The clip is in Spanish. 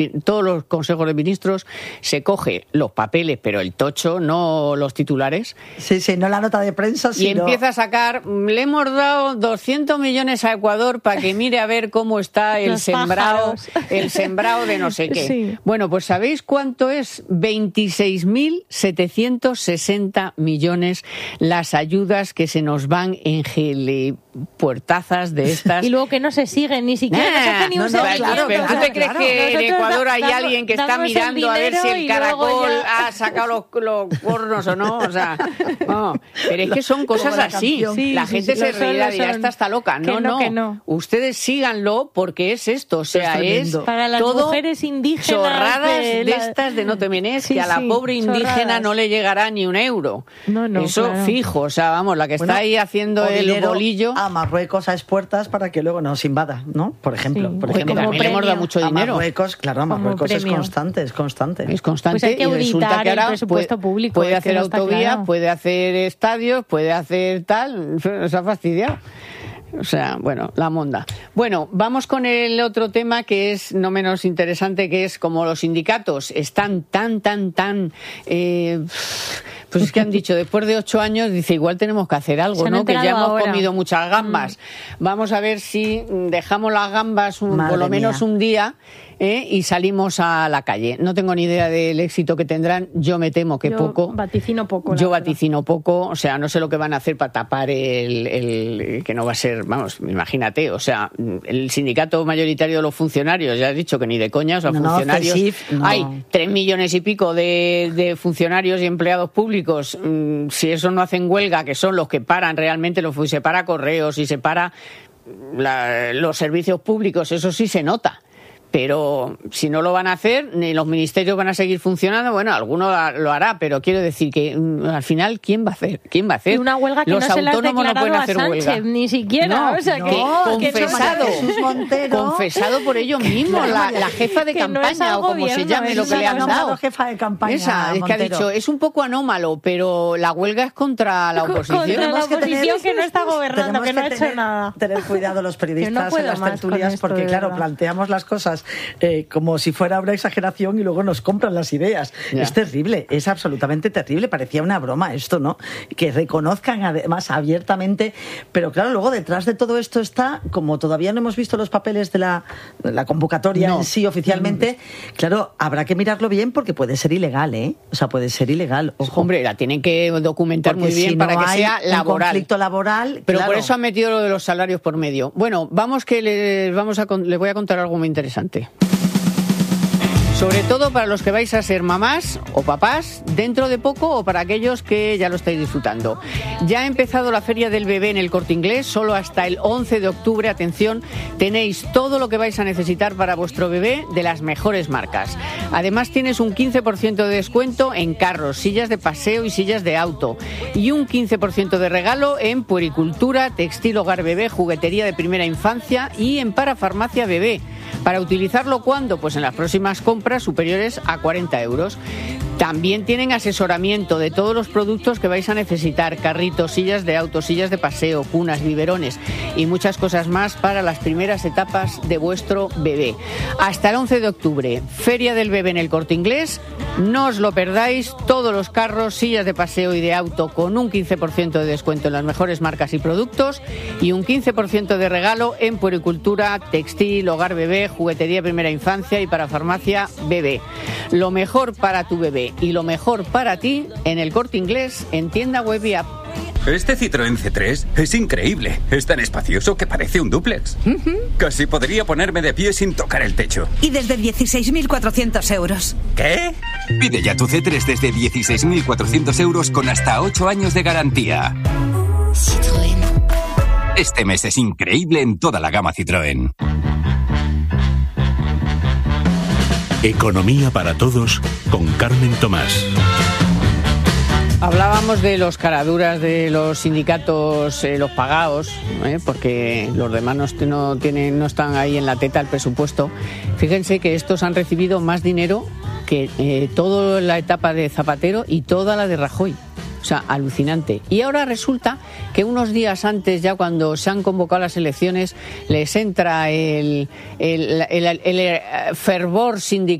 todos los consejos de ministros se coge los papeles, pero el tocho, no los titulares. Sí, no la nota de prensa, sino... Y empieza a sacar, le hemos dado 200 millones a Ecuador para que mire a ver cómo está el sembrado de no sé qué. Sí. Bueno, pues ¿sabéis cuánto es? 26.760 millones las ayudas que se nos van en puertazas de estas. Y luego que no se siguen, ni siquiera no se hace ni un seguimiento. Claro, pero ¿tú te crees que en Ecuador hay alguien que está mirando a ver si el caracol ha sacado los cuernos o no? O sea, no. Pero es que son cosas así. Sí, la gente se reirá y dirá, esta está loca. No. Ustedes síganlo porque es esto. O sea, es para las todo mujeres indígenas. Chorradas de estas de no te menes, que a la pobre indígena no le llegará ni un euro. No, eso claro. Fijo. O sea, vamos, la que está ahí haciendo el bolillo. A Marruecos a expuertas para que luego nos invada, ¿no? Por ejemplo. Sí. Porque también le hemos dado mucho dinero. A Marruecos es constante. Es constante. Pues hay que y resulta que ahora el presupuesto público. Puede hacer autovía, puede hacer estadios, puede hacer tal. Se ha fastidiado. O sea, bueno, la monda. Bueno, vamos con el otro tema que es no menos interesante, que es como los sindicatos están tan pues es que han dicho, después de 8 años, dice, igual tenemos que hacer algo, ¿no? Que ya hemos comido muchas gambas. Vamos a ver si dejamos las gambas por lo menos un día y salimos a la calle. No tengo ni idea del éxito que tendrán. Yo me temo que poco. Vaticino poco. Yo vaticino poco. O sea, no sé lo que van a hacer para tapar el que no va a ser, vamos, imagínate. O sea, el sindicato mayoritario de los funcionarios, ya has dicho que ni de coña, o sea, funcionarios. Hay 3 millones y pico de funcionarios y empleados públicos. Si eso no hacen huelga, que son los que paran realmente, se para correos y se para los servicios públicos, eso sí se nota. Pero si no lo van a hacer, ni los ministerios van a seguir funcionando, bueno, alguno lo hará, pero quiero decir que al final, ¿quién va a hacer? Y una huelga que los no se la has autónomos no pueden hacer Sánchez, huelga. Ni siquiera, confesado por ellos mismos, la jefa de campaña, o como se llame lo que le han dado. Jefa de campaña, esa, es que ha dicho, es un poco anómalo, pero la huelga es contra la oposición. Contra la oposición que no está gobernando, que no ha hecho nada. Tener cuidado los periodistas en las tertulias, porque claro, planteamos las cosas como si fuera una exageración y luego nos compran las ideas. Ya. Es terrible, es absolutamente terrible. Parecía una broma esto, ¿no? Que reconozcan además abiertamente, pero claro, luego detrás de todo esto está, como todavía no hemos visto los papeles de la convocatoria en sí oficialmente, claro, habrá que mirarlo bien porque puede ser ilegal, ¿eh? O sea, puede ser ilegal. Ojo. Hombre, la tienen que documentar porque muy bien para que sea laboral. Conflicto laboral. Pero claro, por eso han metido lo de los salarios por medio. Bueno, vamos que les voy a contar algo muy interesante. Sobre todo para los que vais a ser mamás o papás dentro de poco o para aquellos que ya lo estáis disfrutando. Ya ha empezado la Feria del Bebé en el Corte Inglés, solo hasta el 11 de octubre. Atención, tenéis todo lo que vais a necesitar para vuestro bebé de las mejores marcas. Además tienes un 15% de descuento en carros, sillas de paseo y sillas de auto. Y un 15% de regalo en puericultura, textil, hogar bebé, juguetería de primera infancia y en parafarmacia bebé. ¿Para utilizarlo cuándo? Pues en las próximas compras superiores a 40 euros. También tienen asesoramiento de todos los productos que vais a necesitar: carritos, sillas de auto, sillas de paseo, cunas, biberones y muchas cosas más para las primeras etapas de vuestro bebé. Hasta el 11 de octubre, Feria del Bebé en el Corte Inglés. No os lo perdáis, todos los carros, sillas de paseo y de auto con un 15% de descuento en las mejores marcas y productos y un 15% de regalo en puericultura, textil, hogar bebé, juguetería primera infancia y para farmacia bebé. Lo mejor para tu bebé y lo mejor para ti en el Corte Inglés, en tienda web y app. Este Citroën C3 es increíble. Es tan espacioso que parece un dúplex. Casi podría ponerme de pie sin tocar el techo. Y desde 16.400 euros. ¿Qué? Pide ya tu C3 desde 16.400 euros con hasta 8 años de garantía. Citroën. Este mes es increíble en toda la gama Citroën. Economía para todos con Carmen Tomás. Hablábamos de los caraduras de los sindicatos, los pagados, porque los demás no están ahí en la teta el presupuesto. Fíjense que estos han recibido más dinero que toda la etapa de Zapatero y toda la de Rajoy. O sea, alucinante. Y ahora resulta que unos días antes, ya cuando se han convocado las elecciones, les entra el fervor sindical